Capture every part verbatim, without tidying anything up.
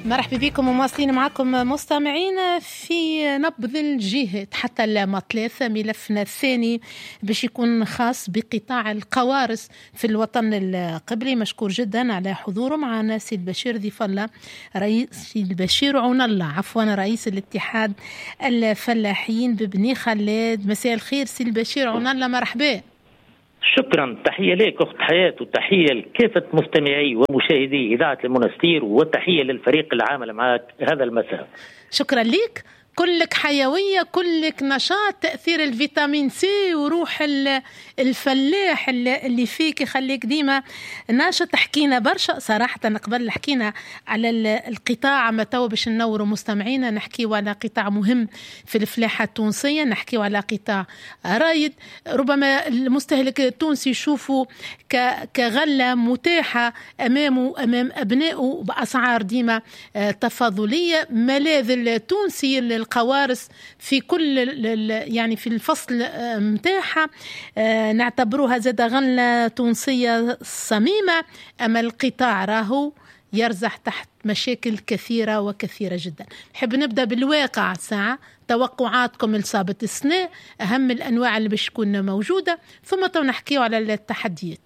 مرحبا بكم ومواصلين معكم مستمعين في نبض الجهات حتى المطلث. ملفنا الثاني باش يكون خاص بقطاع القوارص في الوطن القبلي. مشكور جدا على حضوره معنا سي البشير ضيف الله رئيس البشير عون الله عفوا رئيس الاتحاد الفلاحين ببني خلاد. مساء الخير سي البشير عون الله، مرحبا. شكرا، تحية لك أخت حياة وتحية لكافة مستمعي ومشاهدي إذاعة المنستير وتحية للفريق العامل معك هذا المساء. شكرا لك، كلك حيوية كلك نشاط، تأثير الفيتامين سي وروح الفلاح اللي فيك يخليك ديما ناشط. حكينا برشا صراحة قبل، حكينا على القطاع ما تو باش ننوروا مستمعينا، نحكيوا على قطاع مهم في الفلاحة التونسية، نحكيوا على قطاع رايد ربما المستهلك التونسي يشوفوا كغلة متاحة أمامه أمام أبنائه بأسعار ديما تفاضلية. ملاذ التونسي القوارص في كل يعني في الفصل متاحة نعتبروها زاد غلة تونسية صميمة، أما القطاع راهو يرزح تحت مشاكل كثيرة وكثيرة جدا. نحب نبدأ بالواقع ساعة، توقعاتكم لصابة السنة، أهم الأنواع اللي باش تكون موجودة، ثم تو نحكيو على التحديات.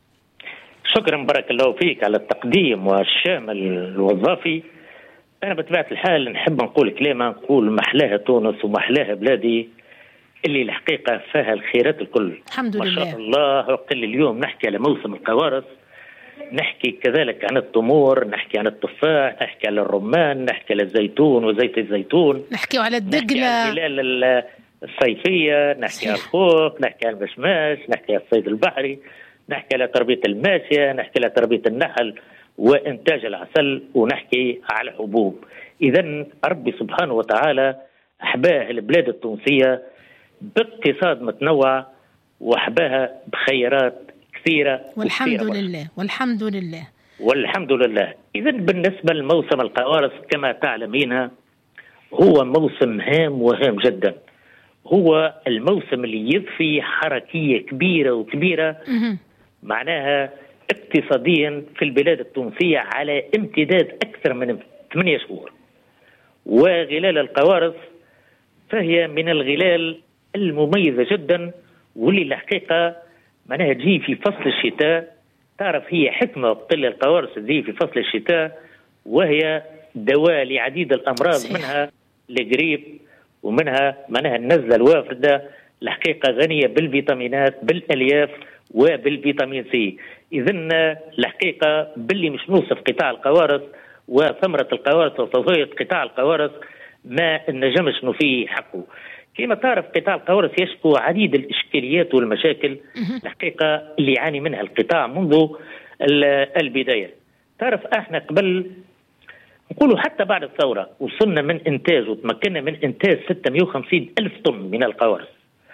شكرا، بارك الله فيك على التقديم والشامل الوظافي. أنا بطبيعة الحال نحب نقول كلمة، نقول محلاها تونس ومحلاها بلادي اللي الحقيقة فيها الخيرات الكل الحمد لله ما شاء الله. وقل اليوم نحكي على موسم القوارص، نحكي كذلك عن التمور، نحكي عن التفاح، نحكي على الرمان، نحكي على الزيتون وزيت الزيتون، نحكي على الدقلة، نحكي على الهلال الصيفية، نحكي على الخوخ، نحكي على المشماش، نحكي على الصيد البحري، نحكي على تربية الماشية، نحكي على تربية النحل وإنتاج العسل، ونحكي على حبوب. إذن ربي سبحانه وتعالى أحباه البلاد التونسية باقتصاد متنوع وأحباها بخيرات كثيرة والحمد لله والحمد لله والحمد لله. إذن بالنسبة لموسم القوارص كما تعلمين هو موسم هام وهام جدا، هو الموسم اللي يضفي حركية كبيرة وكبيرة معناها اقتصاديا في البلاد التونسية على امتداد أكثر من ثمانية شهور. وغلال القوارص فهي من الغلال المميزة جدا، واللي الحقيقة معناها تجي في فصل الشتاء. تعرف هي حكمة قل القوارص تجي في فصل الشتاء، وهي دواء لعديد الأمراض، منها الجريب ومنها معناها النزلة الوافدة، الحقيقة غنية بالفيتامينات بالألياف وبالفيتامين سي. إذن الحقيقة باللي مش نوصف قطاع القوارص وثمرة القوارص وفوائد قطاع القوارص ما نجمش نفيه حقه. كما تعرف قطاع القوارص يشكو عديد الإشكاليات والمشاكل الحقيقة اللي يعاني منها القطاع منذ البداية. تعرف احنا قبل نقولوا حتى بعد الثورة وصلنا من إنتاج وتمكنا من إنتاج ستمائة وخمسين ألف طن من القوارص،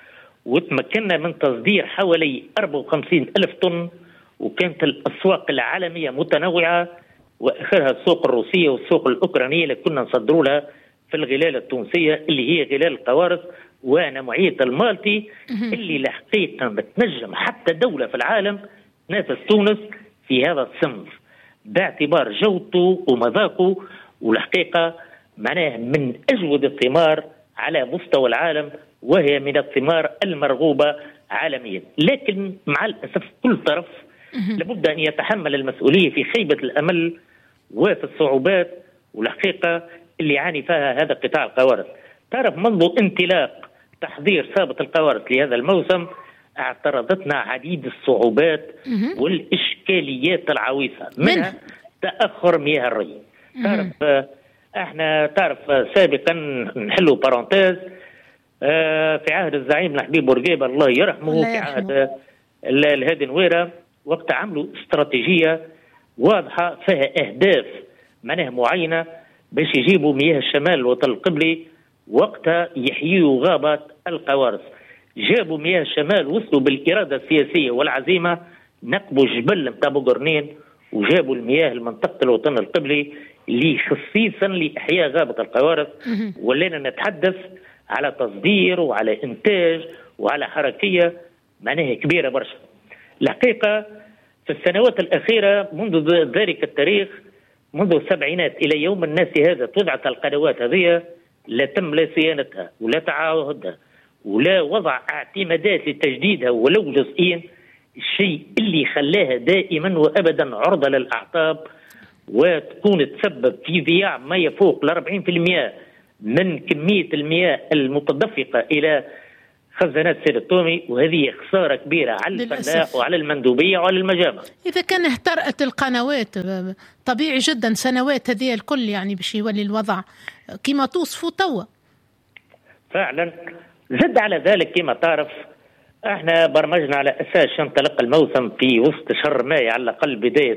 وتمكنا من تصدير حوالي أربعة وخمسين ألف طن، وكانت الأسواق العالمية متنوعة، وآخرها السوق الروسية والسوق الأوكرانية اللي كنا نصدروا لها في الغلال التونسية اللي هي غلال القوارص ونوعية المالتي اللي الحقيقة بتنجم حتى دولة في العالم تنافس تونس في هذا الصنف باعتبار جودته ومذاقه، والحقيقة معناه من أجود الثمار على مستوى العالم، وهي من الثمار المرغوبة عالميا. لكن مع الأسف كل طرف لابد أن يتحمل المسؤولية في خيبة الأمل وفي الصعوبات والحقيقة اللي يعاني فيها هذا قطاع القوارص. تعرف منذ انطلاق تحضير سابق القوارص لهذا الموسم اعترضتنا عديد الصعوبات والإشكاليات العويصة، منها تأخر مياه الري. تعرف احنا تعرف سابقا نحلوا بارونتيز في عهد الزعيم الحبيب بورقيبة الله يرحمه، في عهد الهادي نويرة، وقت عملوا استراتيجية واضحة فيها أهداف معناها معينة باش يجيبوا مياه الشمال الوطن القبلي، وقتها يحيوا غابة القوارص. جابوا مياه الشمال، وصلوا بالإرادة السياسية والعزيمة، نقبوا جبل متاع بوغرنين وجابوا المياه لمنطقة الوطن القبلي اللي خصيصا لإحياء غابة القوارص. ولينا نتحدث على تصدير وعلى إنتاج وعلى حركية معناها كبيرة برشا. الحقيقة في السنوات الأخيرة منذ ذلك التاريخ منذ السبعينات الى يوم الناس هذا توضعت القنوات هذه، لا تم لا صيانتها ولا تعاهدها ولا وضع اعتمادات لتجديدها ولو جزئيا، الشيء اللي خلاها دائما وابدا عرضه للاعطاب، وتكون تسبب في ضياع ما يفوق ل أربعين بالمئة من كميه المياه المتدفقه الى خزانات سير التومي، وهذه خساره كبيره على الفلاح وعلى المندوبيه وعلى المجامع. اذا كان اهترأت القنوات طبيعي جدا سنوات هذه الكل يعني باش يولي الوضع كما توصفوا توا. فعلا زد على ذلك كما تعرف احنا برمجنا على اساس ينطلق الموسم في وسط شهر ماي على الاقل، بدايه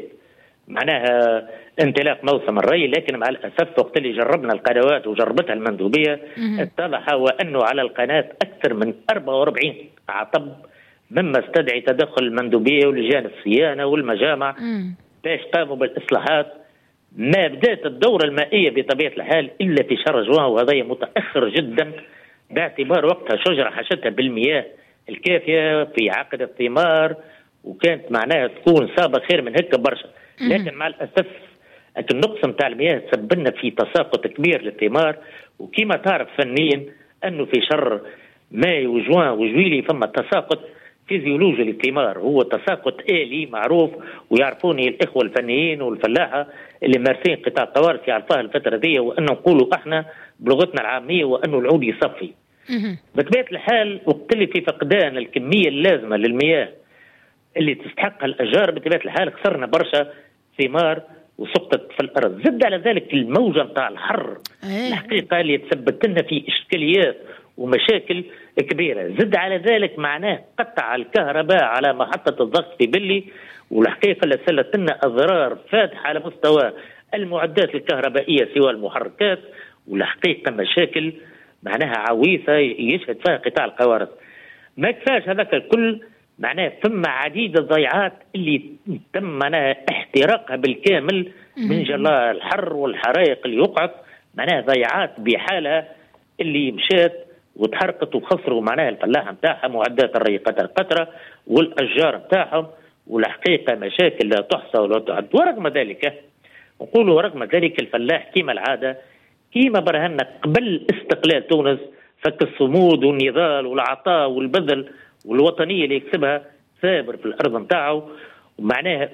معناها انطلاق موسم الري، لكن مع الاسف وقت اللي جربنا القنوات وجربتها المندوبيه اتضح وانه على القناه اكثر من أربعة وأربعين عطب، مما استدعي تدخل المندوبيه ولجان الصيانه والمجامع باش قاموا بالاصلاحات. ما بدات الدوره المائيه بطبيعه الحال الا في شهر جوان، وهذا متاخر جدا باعتبار وقتها شجره حشتها بالمياه الكافيه في عقد الثمار، وكانت معناها تكون صابه خير من هيك برشا. لكن مع الاسف النقص نتاع المياه سبب لنا في تساقط كبير للثمار، وكما تعرف فنيا انه في شهر ماي وجوان وجويلي فما تساقط فيزيولوجي للثمار، هو تساقط آلي معروف ويعرفوني الإخوة الفنيين والفلاحة اللي مارسين قطاع القوارص يعرفوها الفترة دي، وأنه نقولوا احنا بلغتنا العامية وأنه العود يصفي. بطبيعة الحال وقت اللي في فقدان الكمية اللازمة للمياه اللي تستحقها الأشجار بطبيعة الحال خسرنا برشا ثمار وسقطت في الأرض. زد على ذلك الموجة نتاع الحر الحقيقة اللي تسببت لنا في إشكاليات ومشاكل كبيرة. زد على ذلك معناه قطع الكهرباء على محطة الضغط في بلي، والحقيقة اللي سلت لنا أضرار فادحة على مستوى المعدات الكهربائية سوى المحركات، والحقيقة مشاكل معناها عويصة يشهد فيها قطاع القوارص. ما كفاش هذاك الكل، معناه ثم عديد الضيعات اللي تم معناها احتراقها بالكامل من جراء الحر والحرائق اللي وقعت، معناها ضيعات بحالها اللي مشات وتحرقت وخسروا معناها الفلاحه نتاعها معدات الري قطر قطره والاشجار نتاعهم، والحقيقه مشاكل لا تحصى ولا تعد. ورغم ذلك نقولوا ورغم ذلك الفلاح كما العاده كما برهنا قبل استقلال تونس فك الصمود والنضال والعطاء والبذل والوطنيه اللي يكسبها ثابر في الارض نتاعه، ومعناها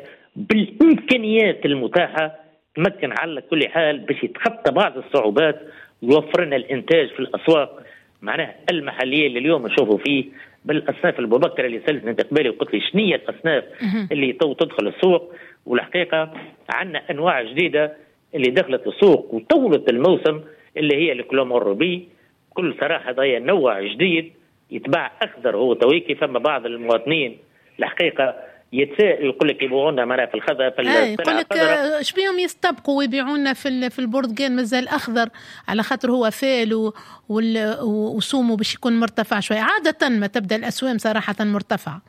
بالامكانيات المتاحه تمكن على كل حال باش يتخطى بعض الصعوبات ويوفر لنا الانتاج في الاسواق معناها المحليه اللي اليوم نشوفوا فيه بالاصناف المبكره اللي سالتني انت قبالي وقلت لي شنو هي الاصناف اللي تو تدخل السوق، والحقيقه عندنا انواع جديده اللي دخلت السوق وطولت الموسم اللي هي الكلومور روبي. بكل صراحه ضايع نوع جديد يتباع اخضر هو تويكي، فما بعض المواطنين الحقيقه يتساءل يقول لك يبيعونا معناها في الخضر في السلعه يقول لك ايش بيهم يستبقوا ويبيعونا في في البرتقال مازال اخضر على خاطر هو فال وسومه باش يكون مرتفع شويه. عاده ما تبدا الاسوام صراحه مرتفعه.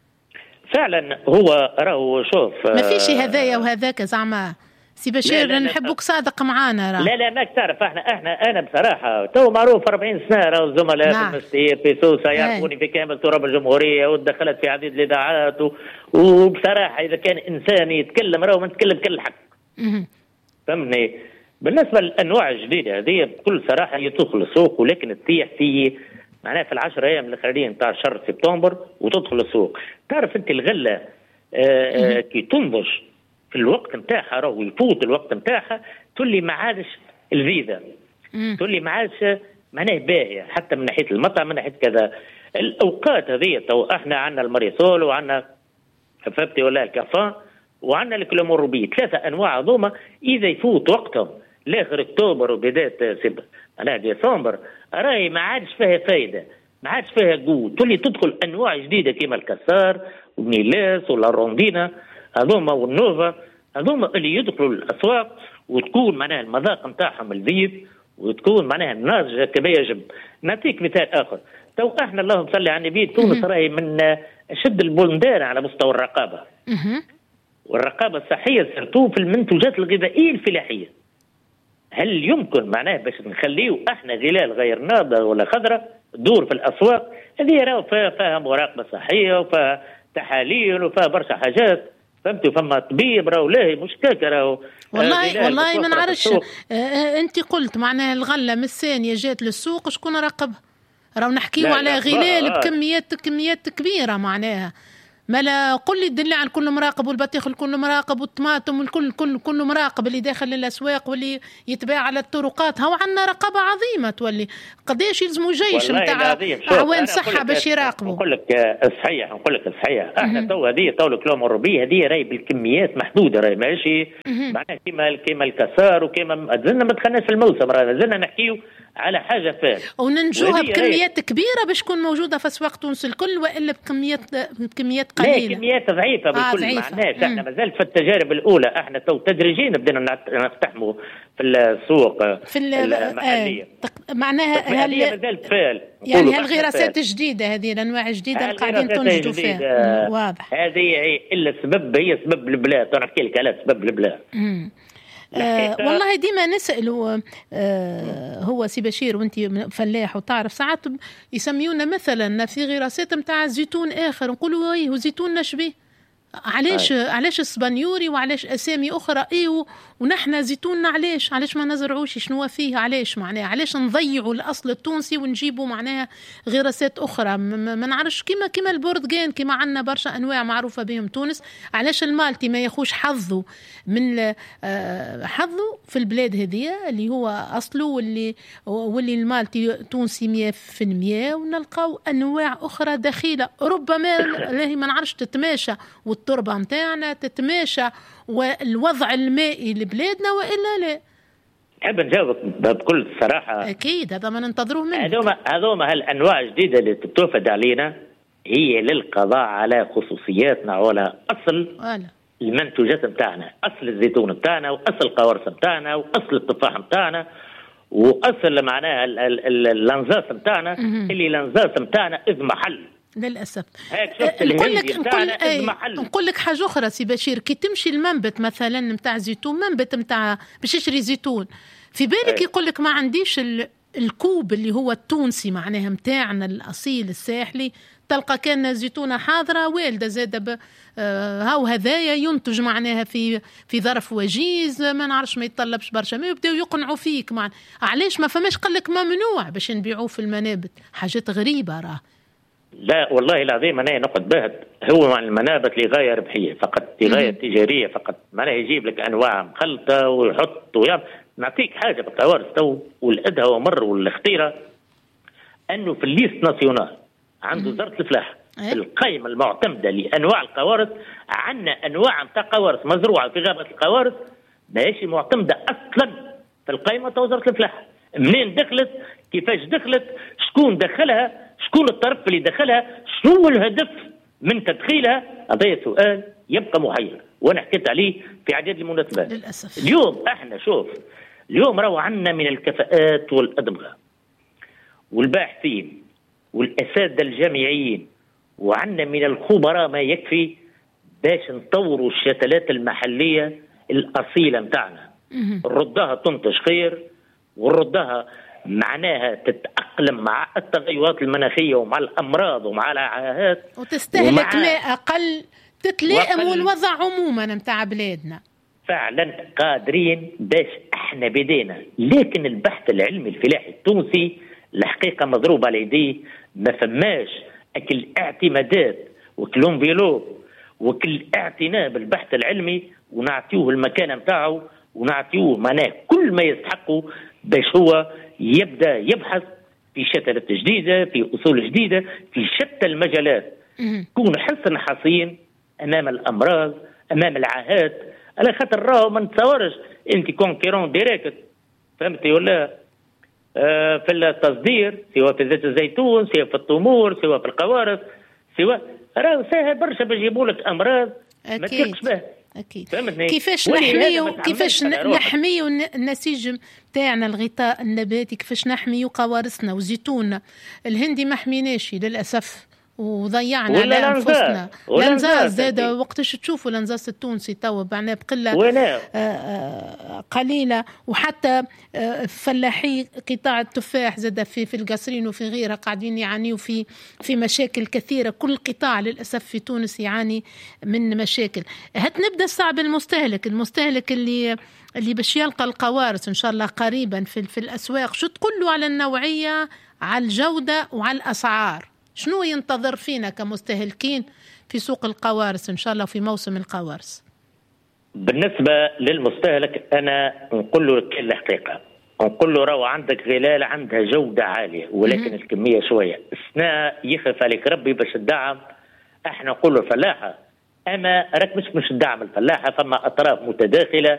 فعلا هو راهو شوف ما فيش هذايا وهذاك زعما سي بشير نحبوك صادق معانا راه. لا لا ماك تعرف احنا احنا انا بصراحه تو معروف أربعين سنه راهو الزملاء نعم. في المستير في سوسه يعرفوني في كامل تراب الجمهوريه ودخلت في عديد الاذاعات و... وبصراحه اذا كان انسان يتكلم راهو ما نتكلم كل حق. فهمني. بالنسبه للانواع الجديده هذه بكل صراحه هي تدخل السوق، ولكن تطيح في معناها في العشر ايام الاخرين تاع شهر سبتمبر وتدخل السوق. تعرف انت الغله آه كي تنضج في الوقت نتاعها راهو يفوت الوقت نتاعها تولي ما عادش الفيزا، تولي ما عادش معناه باهيه حتى من ناحيه المطعم من ناحيه كذا. الاوقات هذه تو احنا عندنا الماريسول وعندنا فابتي ولا الكافان وعندنا الكلومور روبي، ثلاثه انواع عظومه اذا يفوت وقتهم لاخر اكتوبر وبدايه سبتمبر معناها ديسمبر راهي ما عادش فيها فايده، ما عادش فيها قوه، تولي تدخل انواع جديده كما الكسار والنيلاس ولا روندينا هذوما والنوفا هذوما اللي يدخلوا الاسواق وتكون معناها المذاق نتاعهم لذيذ وتكون معناها ناضجه كما يجب. نعطيك مثال اخر، تو احنا اللهم صل على النبي تونس راهي من اشد البلدان على مستوى الرقابه والرقابه الصحيه سيرتو في المنتوجات الغذائيه الفلاحيه. هل يمكن معناه باش نخليه احنا غلال غير ناضجه ولا خضراء تدور في الاسواق؟ هذه راهو فيها, فيها مراقبه صحيه وفيها تحاليل وفيها برشا حاجات فهمتوا؟ فما طبيب راهو لاهي مش كاكا راهو. والله والله ما نعرفش. انت قلت معناها الغله من الثانيه جات للسوق شكون راقبها؟ راهو نحكيو على غلال بكميات كميات كبيره معناها. ما لا قل لي دلي على الكل مراقب، والبطيخ الكل مراقب، والطماطم والكل كل كله مراقب، اللي داخل للاسواق واللي يتباع على الطرقات. هو عندنا رقابه عظيمه تولي. قداش يلزموا جيش نتاع اعوان صحه باش يراقبوا؟ نقول لك صحيح، نقول لك صحيح. احنا تو هذه تو الكلام الربيع هذه راهي بالكميات محدوده، راهي ماشي معناها كيما كيما الكسار وكيما زلنا ما دخلناش في الموسم، رانا زلنا نحكيو على حاجه فات وننجوها بكميات كبيره باش تكون موجوده في اسواق تونس الكل، والا بكميات بكميات قليله؟ لا كميات ضعيفه بالكل. آه معناها احنا مازال في التجارب الاولى، احنا تو تدريجيا بدنا نفتحموا في السوق في المحليه. آه معناها هل مازال فال يعني هالغراسات جديده، هذه الانواع جديده قاعدين تنجدوا فيها. واضح. هذه الا سبب هي سبب البلاد، انا نحكي لك على سبب البلاد. آه والله ديما نسأل. آه هو سي بشير وانت فلاح وتعرف ساعات يسميونا مثلا في غراسات متاع زيتون اخر، نقولوا ايه زيتون نشبه علاش آه. علاش السبانيوري وعلاش اسامي اخرى ايه ونحن زيتوننا علاش علاش ما نزرعوش شنو فيه؟ علاش معناها علاش نضيعوا الاصل التونسي ونجيبوا معناها غراسات اخرى؟ ما نعرفش كيما كيما البرتقال، كيما عندنا برشا انواع معروفه بهم تونس، علاش المالتي ما ياخوش حظه من حظه في البلاد هذه اللي هو اصله واللي واللي المالتي تونسي مية في المية، ونلقاو انواع اخرى دخيله ربما لا ما نعرفش تتماشى والتربه نتاعنا تتماشى والوضع المائي لبلادنا والا لا. نحب نجاوبك بكل صراحه. اكيد هذا ما ننتظروه منك. هذوما هذوما هالانواع الجديده اللي تتوفد علينا هي للقضاء على خصوصياتنا وعلى اصل ولا. المنتوجات نتاعنا، اصل الزيتون نتاعنا واصل القوارص نتاعنا واصل التفاح نتاعنا واصل معناها الانزاس نتاعنا اللي الانزاس نتاعنا اذ محل للاسف. نقول لك نقول نقول لك حاجه اخرى سي بشير، كي تمشي المنبت مثلا نتاع زيتون، منبت نتاع باش تشري زيتون في بالك يقول لك ما عنديش الكوب اللي هو التونسي معناها نتاعنا الاصيل الساحلي، تلقى كان زيتونه حاضره والده زاده آه هاو هذايا ينتج معناها في في ظرف وجيز ما نعرفش ما يتطلبش برشا ما يبداو يقنعوا فيك مع علاش ما فماش قال لك ممنوع باش نبيعوه في المنابت؟ حاجات غريبه راه. لا والله العظيم انا نقد باهت هو مع المنابت لغايه ربحيه فقط، لغايه تجاريه فقط، معناها يجيب لك انواع مخلطه ويحط ويعمل. نعطيك حاجه بالقوارص تو والادهى ومر والاختيره انه في الليست ناسيونال عنده وزاره الفلاحه القائمه المعتمده لانواع القوارص، عندنا انواع نتاع قوارص مزروعه في غابه القوارص ماهيش معتمده اصلا في القائمه تاع وزاره الفلاحه. منين دخلت؟ كيفاش دخلت؟ شكون دخلها؟ شكون الطرف اللي دخلها؟ شنو الهدف من تدخيلها؟ هذا سؤال يبقى محير وانا حكيت عليه في عديد المناسبات. للاسف اليوم احنا شوف اليوم راهو عندنا من الكفاءات والادمغه والباحثين والاساتذه الجامعيين وعندنا من الخبراء ما يكفي باش نطوروا الشتلات المحليه الاصيله نتاعنا، نردها تنتج خير ونردها معناها تتأقلم مع التغيرات المناخية ومع الأمراض ومع العاهات وتستهلك ماء أقل تتلائم والوضع عموما متاع بلادنا. فعلا قادرين باش احنا بدينا، لكن البحث العلمي الفلاحي التونسي الحقيقة مضروب على يديه، ما فماش أكل اعتمادات وكل فيلو وكل اعتناء بالبحث العلمي ونعطيوه المكانة متاعه ونعطيوه معناه كل ما يستحقه باش هو يبدأ يبحث في شتلة جديدة في أصول جديدة في شتى المجالات، كون حسن حصين أمام الأمراض أمام العاهات، على خاطر راهو ما نتصورش أنت كونكيرون ديريكت فهمتي ولا آه في التصدير سواء في زيت الزيتون سواء في التمور سواء في القوارص سواء راهو سهل برشا بيجيبوا لك أمراض ما تلقش به. أكيد. كيفاش نحميو كيفاش نحميو النسيج تاعنا الغطاء النباتي، كيفاش نحميو قوارصنا وزيتوننا الهندي ما حميناش للأسف، وضيعنا على انفسنا. لنزاز زاد وقتاش تشوفوا لنزاز التونسي تو بعنا بقله قليله، وحتى فلاحي قطاع التفاح زاد في في القصرين وفي غيرها قاعدين يعانيوا في في مشاكل كثيره. كل قطاع للاسف في تونس يعاني من مشاكل. هات نبدا صعب المستهلك المستهلك اللي اللي باش يلقى القوارص ان شاء الله قريبا في في الاسواق، شو تقول له على النوعيه، على الجوده وعلى الاسعار؟ شنو ينتظر فينا كمستهلكين في سوق القوارص إن شاء الله في موسم القوارص؟ بالنسبة للمستهلك أنا نقول له كل الحقيقة، نقول له راهو عندك غلال عندها جودة عالية ولكن الكمية شوية. السنة يخف عليك ربي باش تدعم، احنا نقول له الفلاحة، أما راك مش مش تدعم الفلاحة، فما أطراف متداخلة